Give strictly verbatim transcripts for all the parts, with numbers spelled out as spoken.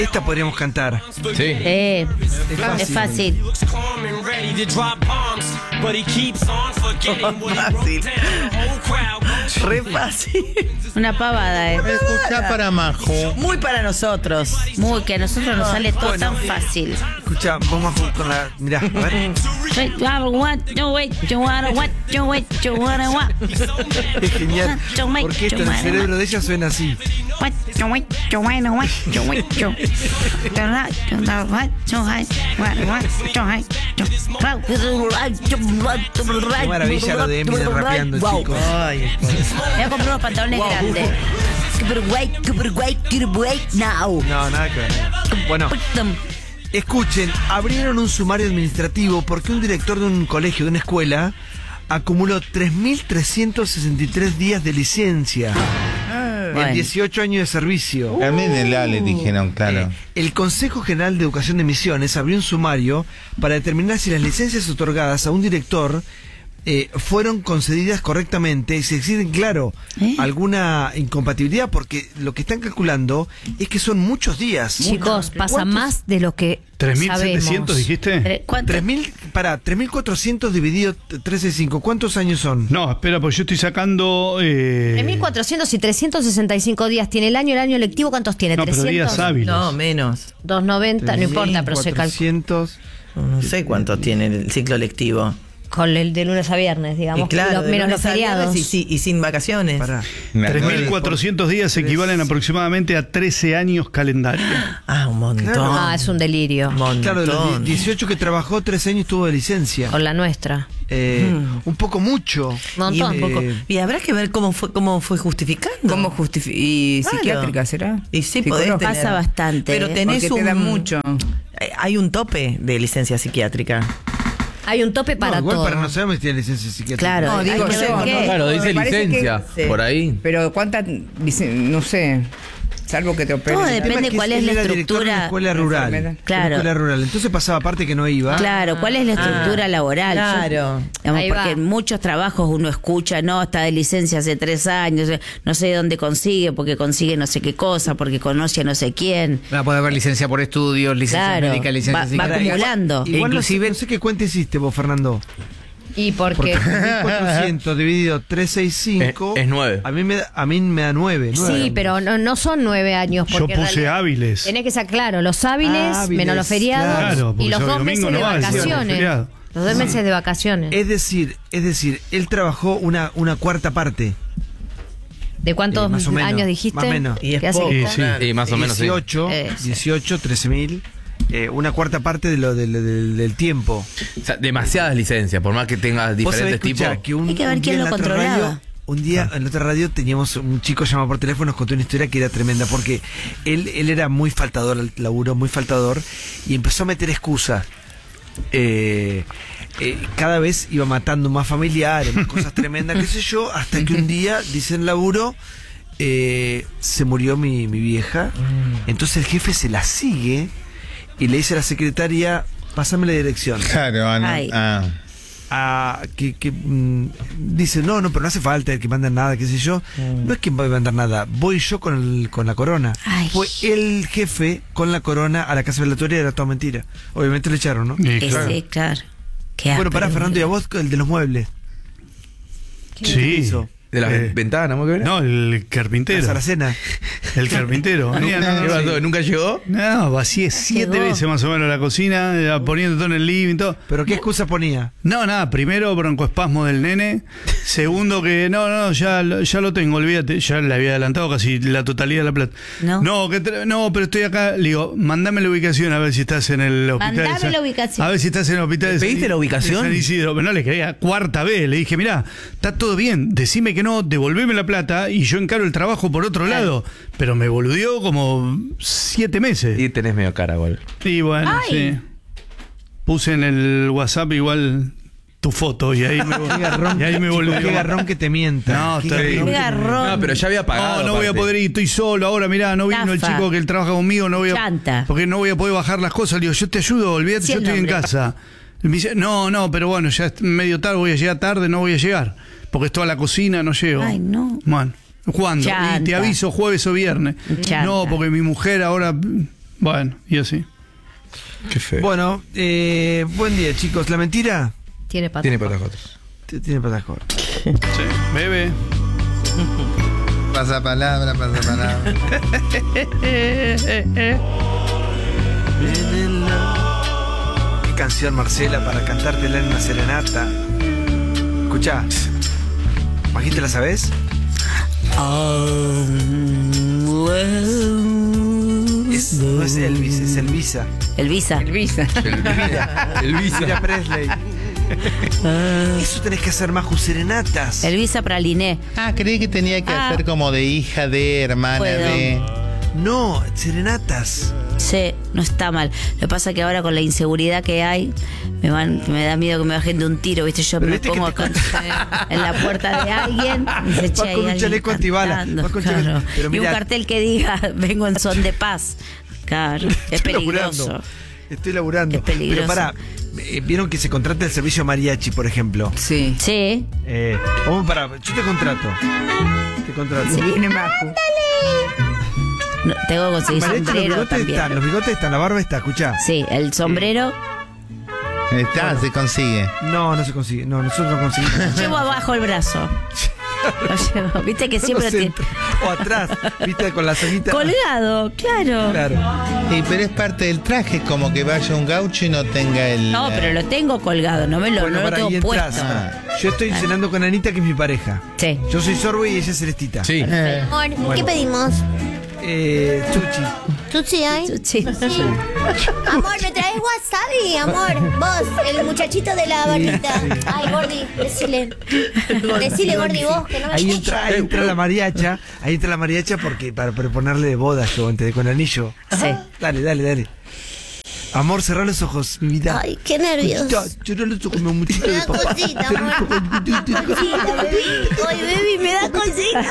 Esta podríamos cantar. Sí. Eh, Es fácil. es fácil. Fácil. Re fácil. Una pavada, eh. Escuchá para Majo. Muy para nosotros. Muy, que a nosotros nos sale todo Bueno. tan fácil. Escucha, vamos a jugar con la. Mirá, a ver. Es genial. Porque esto en el cerebro de ella suena así. Qué maravilla lo de Eminem rapeando, chicos. Ay, Voy a comprar unos pantalones grandes. No, nada que ver. Bueno, escuchen, abrieron un sumario administrativo porque un director de un colegio, de una escuela, acumuló tres mil trescientos sesenta y tres días de licencia Bueno. en dieciocho años de servicio. También el A le dijeron, claro. Eh, el Consejo General de Educación de Misiones abrió un sumario para determinar si las licencias otorgadas a un director eh, fueron concedidas correctamente y si existe, claro, ¿Eh? alguna incompatibilidad, porque lo que están calculando es que son muchos días. Chicos, pasa ¿Cuántos? más de lo que ¿tres mil setecientos sabemos. dijiste? Tre- ¿Cuánto? tres mil, para, tres mil cuatrocientos dividido trece punto cinco, ¿cuántos años son? No, espera, pues yo estoy sacando... Eh... tres mil cuatrocientos y trescientos sesenta y cinco días tiene el año. El año lectivo, ¿cuántos tiene? No, pero días trescientos. hábiles. no, menos. doscientos noventa, no importa, pero se calcula. cuatrocientos. No sé cuánto tiene el ciclo lectivo. Con el de lunes a viernes, digamos. Y claro, los- de menos lunes los a viernes feriados. Y, sí, y sin vacaciones. Pará. tres mil cuatrocientos días equivalen aproximadamente a trece años calendario. Ah, un montón. Claro. Ah, es un delirio. Un montón. Claro, de los dieciocho que trabajó, tres años tuvo de licencia. Con la nuestra. Eh, Mm. Un poco mucho. Montón. Y, un poco- Eh, y habrá que ver cómo fue cómo fue justificando. ¿Cómo justifica? ¿Y Claro. psiquiátrica será? Y sí, podés Psicóloga. tener. Pasa bastante, Pero ¿eh? tenés Porque un. te dan mucho. eh, Hay un tope de licencia psiquiátrica. Hay un tope para no, igual todo. para no saber si tiene licencia psiquiátrica. Claro. No, digo hay que ver yo, qué. ¿no? Claro, dice Me parece licencia, que- por ahí. Pero cuántas, dice, no sé, salvo que te operen. Todo El tema depende que cuál es él la era director de una estructura. escuela rural. enfermedad. Claro. Una escuela rural. Entonces pasaba parte que no iba. Claro, ¿cuál es la estructura Ah, laboral? claro. Yo- digamos, Ahí porque va. en muchos trabajos uno escucha, no, está de licencia hace tres años, no sé de dónde consigue, porque consigue no sé qué cosa, porque conoce a no sé quién. Va a poder haber licencia por estudios, licencia Claro, médica, licencia va- va psiquiátrica. acumulando. Igual no sé- Inclusive- no sé qué cuenta hiciste vos, Fernando. ¿Y por Porque qué? mil cuatrocientos dividido trescientos sesenta y cinco Es- es nueve. A mí me da, a mí me da nueve. Sí, pero no, no son nueve años. Yo Porque en puse realidad hábiles. Tenés que ser claro, los hábiles, Ah, hábiles, menos los feriados claro, porque y los sábado dos y meses domingo de no va, el sábado vacaciones. feriado. Los dos meses de vacaciones. Es decir, es decir, él trabajó una, una cuarta parte. ¿De cuántos Eh, más o menos, años dijiste? más o menos. Y es ¿Qué hace poco. que Sí, está? sí. Y más o menos, sí. dieciocho, Eh, sí. dieciocho, trece mil. Eh, una cuarta parte de lo, del, del, del tiempo. O sea, demasiadas licencias, por más que tengas Vos sabés, diferentes tipos. escuchá, que un, Hay que ver un día quién en lo la otra controlaba. radio, un día en la otra radio teníamos un chico llamado por teléfono, nos contó una historia que era tremenda, porque él, él era muy faltador al laburo, muy faltador, y empezó a meter excusas. Eh, eh, cada vez iba matando más familiares, más cosas tremendas, qué sé yo, hasta que un día, dice el laburo, eh, se murió mi, mi vieja. Entonces el jefe se la sigue y le dice a la secretaria, pásame la dirección. Claro, ah, no, Ay. ah. A, que, que mm, dice, no, no, pero no hace falta el que manda nada, qué sé yo. No es que va a mandar nada, voy yo con, el, con la corona. Ay. Fue el jefe con la corona a la casa velatoria, era toda mentira. Obviamente le echaron, ¿no? Y Ese, claro. claro. Qué Bueno, áspero. pará, Fernando, y a vos el de los muebles. ¿Qué Sí. hizo? De las Eh, ventanas, ¿no? ¿Qué era? No, el La carpintero. Saracena. El carpintero. Venía, no, ¿Qué no, pasó? sí. ¿Nunca llegó? No, vacié siete Llegó. veces más o menos la cocina, eh, poniendo todo en el living y todo. ¿Pero qué excusa ponía? No, nada, primero broncoespasmo del nene. Segundo que no, no, ya, lo- ya lo tengo, olvídate, ya le había adelantado casi la totalidad de la plata. No. No, que tra- no, pero estoy acá, le digo, mandame la ubicación a ver si estás en el hospital. de Mandame San- la ubicación. A ver si estás en el hospital de ¿Le San- pediste la ubicación? de San Isidro, pero no le creía, cuarta vez, le dije, mirá, está todo bien, decime que no, devolveme la plata y yo encaro el trabajo por otro lado. Pero me boludeó como siete meses. Y tenés medio cara, igual. Y bueno, Ay. sí. Puse en el WhatsApp igual tu foto y ahí me, Qué garrón, y ahí me chico, volvió. qué garrón que te mienta. No, Qué terrible. garrón Qué que te mienta. garrón. No, pero ya había pagado. No, no voy a aparte. poder ir, estoy solo ahora, mirá, no vino el Estafa. chico que él trabaja conmigo, no voy a, Chanta. porque no voy a poder bajar las cosas. Le digo, yo te ayudo, olvídate, Sí, yo el estoy en nombre. casa. Y me dice, no, no, pero bueno, ya es medio tarde, voy a llegar tarde, no voy a llegar. Porque es toda la cocina, no llego. Ay, no. Man, ¿cuándo? Y te Chanta. aviso jueves o viernes. Chanta. No, porque mi mujer ahora Bueno, y así. Qué feo. Bueno, eh, buen día, chicos. ¿La mentira? Tiene patas. Tiene patas cortas. T- Tiene patas cortas. Sí. Bebe. Pasa palabra, pasa palabra. Qué canción, Marcela, para cantártela en una serenata. Escuchá. ¿Magín, te la sabés? Es, no es Elvis, es Elvisa. Elvisa. Elvisa. Elvira Presley. Eso tenés que hacer, Maju, serenatas. Elvisa Praliné. Ah, creí que tenía que Ah. hacer como de hija de, hermana Puedo. de. No, serenatas. Sí, no está mal. Lo que pasa es que ahora con la inseguridad que hay, me van, me da miedo que me bajen de un tiro, ¿viste? Yo Pero me viste que pongo te acá en la puerta de alguien y dice, che, Va hay con un alguien chaleco antibala, cantando, va con claro. chaleco- pero Y un mirá. cartel que diga, vengo en son de paz. Claro, es Estoy peligroso. laburando. Estoy laburando. Es peligroso. Pero pará, eh, vieron que se contrata el servicio mariachi, por ejemplo. Sí. Sí, Eh, vamos para, yo te contrato. Te contrato. Se viene Maju. no, tengo que conseguir Mariachi, los sombrero bigotes también. están, los bigotes están, la barba está, escuchá. Sí, el sombrero. Está, se consigue. No, no se consigue. No, nosotros no conseguimos. Llevo abajo el brazo. Lo llevo. Viste que siempre No tiene. sé, o atrás, viste, con la sanita. Colgado, claro. Claro. Sí, pero es parte del traje, como que vaya un gaucho y no tenga el. No, pero lo tengo colgado, no me lo, Bueno, no lo pará, tengo ahí entras. puesto. Pará. Yo estoy cenando con Anita, que es mi pareja. Sí. Yo soy Sorbo y ella es Celestita. Sí. Eh, Amor, ¿qué Bueno. pedimos? Eh, Chuchi. ¿Tutsi hay? Sí. Amor, ¿me traes wasabi? Amor, vos, el muchachito de la barbita. Ay, Gordi, decile. Decile, Gordi, vos, que no me Ahí entra, ahí entra la mariacha. Ahí entra la mariacha porque para proponerle de bodas, yo antes de con anillo. Sí. Dale, dale, dale. Amor, cerrá los ojos, mi vida. Ay, qué nervios. Cerrá los ojos, mi amorcito Me de da papá. cosita, Cerrá amor. los ojos. Cosita, bebé. Ay, baby, me da cosita.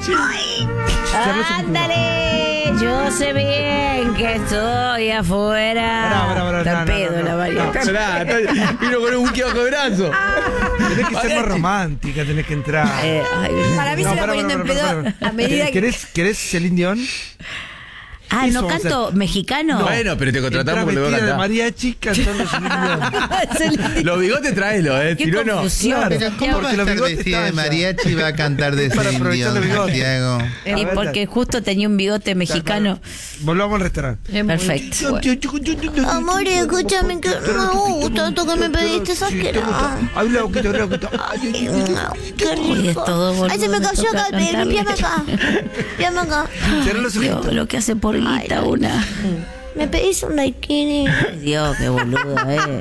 Cerrá los ojos. Ándale, yo sé bien que estoy afuera. Pará, pará, pará, Está no, en no, pedo no, la no. mariachi. Esperá, está- vino con un whisky bajo el brazo. Tenés que ser más romántica, tenés que entrar. Eh, ay, Para mí No, se va pará, poniendo en pará, pará, pedo pará. a medida que... ¿Querés, ¿Querés Celine Dion? ah, Eso ¿no vamos a canto hacer. mexicano? Bueno, pero te contratamos Entrá porque lo voy a vestida de cantar. mariachi cantando Celine Dion. Los bigotes traelo, eh. Qué Si no, no. confusión. Claro. Pero ¿cómo va a Porque los estar bigotes vestida de estaban ya. mariachi y va a cantar de Para Celine aprovechar Dion, los bigotes. Santiago? Y porque justo tenía un bigote mexicano. Volvamos al restaurante. Perfecto. Amor, escúchame, que no me gusta esto que me pediste, ¿sabes qué? Habla boquita, habla boquita. Qué Uy, es rico. todo, boludo, Ay, se me me cayó toca acá, baby, cantarle. limpiame acá. Limpiame acá. Cerrá los Dios, ojitos. lo que hace por guita una. Me pedís un daikini Ay, Dios, qué boludo, eh.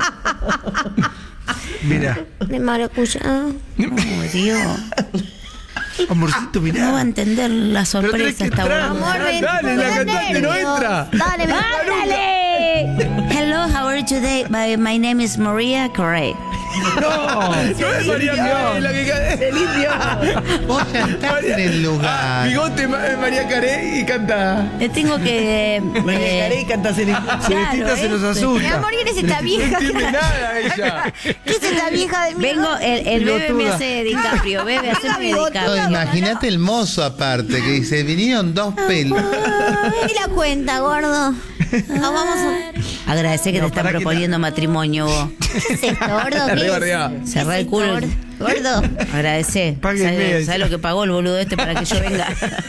Mira, de maracuyá. Oh, Dios. amorcito, No va a mirá. entender la Pero tenés sorpresa que esta entrar. boluda. Amor, ven. Dale, la me da cantante no nervios. entra. Dale, ven. ¡Ándale! Hello, how are you today? My, my name is Maria Correa. No, No es María Carey la que canta. Vos ya estás en el Ah, lugar. bigote Ma- María Carey y canta. Le tengo que. María eh, Carey canta Celine. Celestita se nos Mi asusta. amor, ¿quién es esta No vieja? entiende nada ella. ¿Qué es esta vieja de mierda? vengo, el, el bebé me Bigotuda. hace de DiCaprio. Bebé, haceme de No, DiCaprio. Imagínate el mozo aparte, que dice, vinieron dos pelos. Y la cuenta, gordo. Nos vamos a... Agradecé que No, te están pará que proponiendo matrimonio vos. ¿Qué es esto, gordo? ¿Qué Re es? bardeada. ¿Qué es Cerrá el esto, culo. gordo? Gordo. Agradecé. Páguenme, ¿Sabes dice. sabes lo que pagó el boludo este para que yo venga?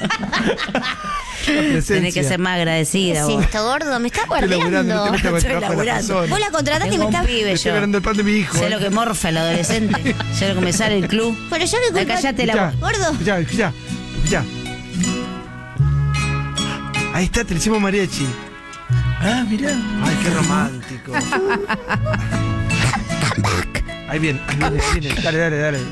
Tenés que ser más ¿Qué agradecida es vos. esto, gordo? Me estás Estoy laburando, no guardeando. te metas con el Estoy trabajo de la laburando. persona. Vos la contrataste y Tengo me un estás... pibe Estoy yo. ganando el pan de mi hijo. Sé eh. lo que morfa el adolescente. Sé lo que me sale el club. Pero yo le Ay, cállate la Escuchá, boca. Gordo. Escuchá, escuchá, escuchá. Ahí está, te le hicimos mariachi. Ah, mirá. Ay, qué romántico. Ahí viene, ahí viene, ahí viene. Dale, dale, dale.